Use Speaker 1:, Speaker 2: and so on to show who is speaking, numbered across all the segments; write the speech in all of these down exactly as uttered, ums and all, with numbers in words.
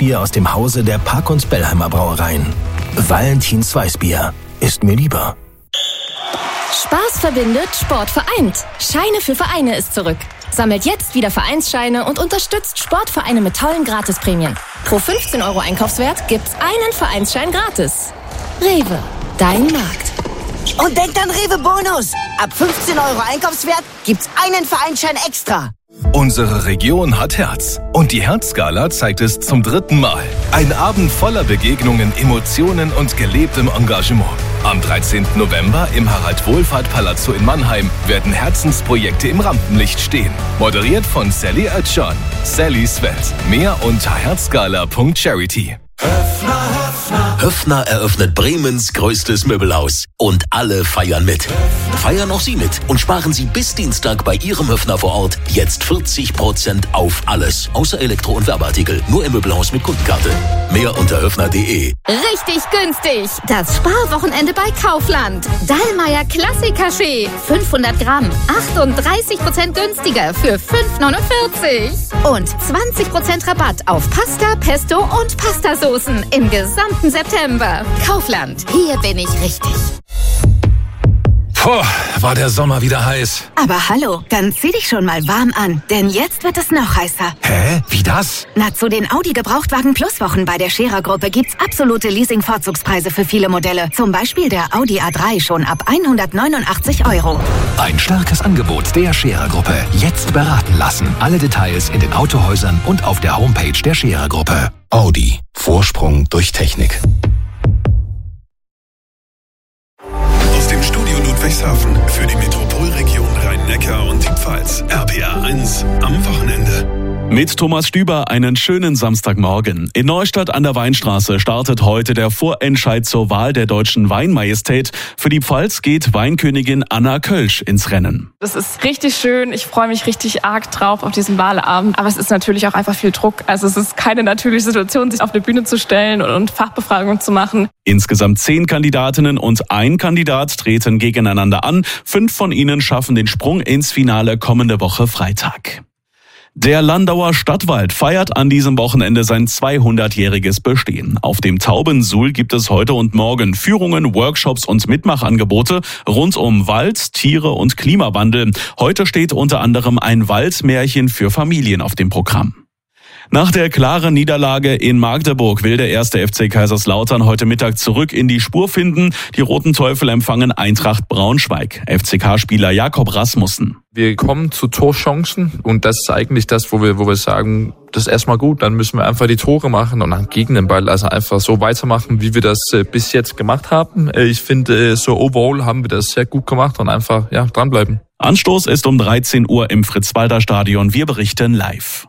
Speaker 1: Weißbier aus dem Hause der Park- und Bellheimer Brauereien. Valentins Weißbier ist mir lieber.
Speaker 2: Spaß verbindet, Sport vereint. Scheine für Vereine ist zurück. Sammelt jetzt wieder Vereinsscheine und unterstützt Sportvereine mit tollen Gratisprämien. Pro fünfzehn Euro Einkaufswert gibt's einen Vereinsschein gratis. Rewe, dein Markt.
Speaker 3: Und denkt an Rewe Bonus. Ab fünfzehn Euro Einkaufswert gibt's einen Vereinsschein extra.
Speaker 4: Unsere Region hat Herz. Und die Herzgala zeigt es zum dritten Mal. Ein Abend voller Begegnungen, Emotionen und gelebtem Engagement. Am dreizehnten November im Harald-Wohlfahrt-Palazzo in Mannheim werden Herzensprojekte im Rampenlicht stehen. Moderiert von Sally Özcan. Sallys Welt. Mehr unter herzgala punkt charity.
Speaker 5: Höffner eröffnet Bremens größtes Möbelhaus. Und alle feiern mit. Feiern auch Sie mit und sparen Sie bis Dienstag bei Ihrem Höffner vor Ort jetzt vierzig Prozent auf alles. Außer Elektro- und Werbeartikel. Nur im Möbelhaus mit Kundenkarte. Mehr unter höffner punkt de.
Speaker 6: Richtig günstig. Das Sparwochenende bei Kaufland. Dallmayr Klassik-Kaffee. fünfhundert Gramm. achtunddreißig Prozent günstiger für fünf neunundvierzig. Und zwanzig Prozent Rabatt auf Pasta, Pesto und Pastasoßen im gesamten September. Kaufland. Hier bin ich richtig.
Speaker 7: Puh, war der Sommer wieder heiß.
Speaker 8: Aber hallo, dann zieh dich schon mal warm an, denn jetzt wird es noch heißer.
Speaker 7: Hä? Wie das?
Speaker 8: Na, zu den Audi Gebrauchtwagen Plus Wochen bei der Scherer-Gruppe gibt's absolute Leasing-Vorzugspreise für viele Modelle. Zum Beispiel der Audi A drei schon ab hundertneunundachtzig Euro.
Speaker 9: Ein starkes Angebot der Scherer-Gruppe. Jetzt beraten lassen. Alle Details in den Autohäusern und auf der Homepage der Scherer-Gruppe.
Speaker 10: Audi. Vorsprung durch Technik.
Speaker 11: Aus dem Studio Ludwigshafen für die Metropolregion Rhein-Neckar und die Pfalz. R P A eins am Wochenende.
Speaker 12: Mit Thomas Stüber einen schönen Samstagmorgen. In Neustadt an der Weinstraße startet heute der Vorentscheid zur Wahl der deutschen Weinmajestät. Für die Pfalz geht Weinkönigin Anna Kölsch ins Rennen.
Speaker 13: Das ist richtig schön. Ich freue mich richtig arg drauf auf diesen Wahlabend. Aber es ist natürlich auch einfach viel Druck. Also es ist keine natürliche Situation, sich auf eine Bühne zu stellen und Fachbefragungen zu machen.
Speaker 12: Insgesamt zehn Kandidatinnen und ein Kandidat treten gegeneinander an. Fünf von ihnen schaffen den Sprung ins Finale kommende Woche Freitag. Der Landauer Stadtwald feiert an diesem Wochenende sein zweihundertjähriges Bestehen. Auf dem Taubensuhl gibt es heute und morgen Führungen, Workshops und Mitmachangebote rund um Wald, Tiere und Klimawandel. Heute steht unter anderem ein Waldmärchen für Familien auf dem Programm. Nach der klaren Niederlage in Magdeburg will der erste F C Kaiserslautern heute Mittag zurück in die Spur finden. Die Roten Teufel empfangen Eintracht Braunschweig. F C K-Spieler Jakob Rasmussen.
Speaker 14: Wir kommen zu Torchancen und das ist eigentlich das, wo wir, wo wir sagen, das ist erstmal gut, dann müssen wir einfach die Tore machen und dann gegen den Ball, also einfach so weitermachen, wie wir das bis jetzt gemacht haben. Ich finde, so overall haben wir das sehr gut gemacht und einfach, ja, dranbleiben.
Speaker 12: Anstoß ist um dreizehn Uhr im Fritz-Walter-Stadion. Wir berichten live.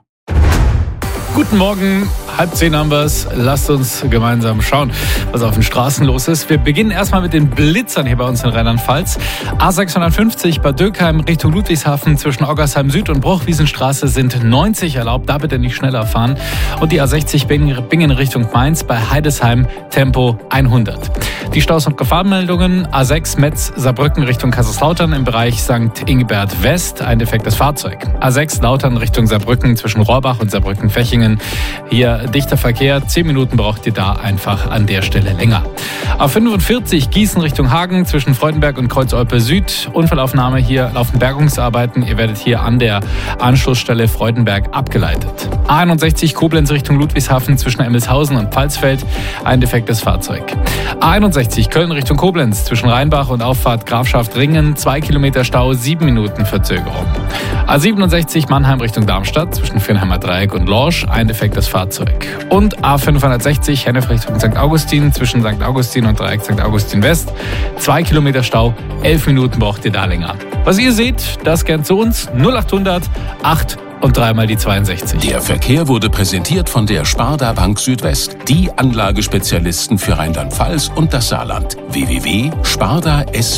Speaker 15: Guten Morgen, halb zehn haben wir es. Lasst uns gemeinsam schauen, was auf den Straßen los ist. Wir beginnen erstmal mit den Blitzern hier bei uns in Rheinland-Pfalz. A sechshundertfünfzig Bad Dürkheim Richtung Ludwigshafen zwischen Oggersheim Süd und Bruchwiesenstraße sind neunzig erlaubt. Da bitte nicht schneller fahren. Und die A sechzig Bingen Richtung Mainz bei Heidesheim Tempo hundert. Die Staus- und Gefahrenmeldungen: A sechs Metz Saarbrücken Richtung Kaiserslautern im Bereich Sankt Ingbert West, ein defektes Fahrzeug. A sechs Lautern Richtung Saarbrücken zwischen Rohrbach und Saarbrücken-Fechingen. Hier dichter Verkehr, zehn Minuten braucht ihr da einfach an der Stelle länger. A fünfundvierzig Gießen Richtung Hagen zwischen Freudenberg und Kreuzolpe Süd. Unfallaufnahme, hier laufen Bergungsarbeiten. Ihr werdet hier an der Anschlussstelle Freudenberg abgeleitet. A einundsechzig Koblenz Richtung Ludwigshafen zwischen Emmelshausen und Pfalzfeld, ein defektes Fahrzeug. A einundsechzig Köln Richtung Koblenz zwischen Rheinbach und Auffahrt Grafschaft Ringen, zwei Kilometer Stau, sieben Minuten Verzögerung. A siebenundsechzig Mannheim Richtung Darmstadt zwischen Firnheimer Dreieck und Lorsch, ein defektes Fahrzeug. Und A fünfhundertsechzig Hennef Richtung Sankt Augustin zwischen Sankt Augustin und Dreieck Sankt Augustin West, zwei Kilometer Stau, elf Minuten braucht ihr da länger. Was ihr seht, das gern zu uns, null achthundert acht und dreimal die zweiundsechzig.
Speaker 16: Der Verkehr wurde präsentiert von der Sparda Bank Südwest, die Anlagespezialisten für Rheinland-Pfalz und das Saarland. w w w punkt sparda s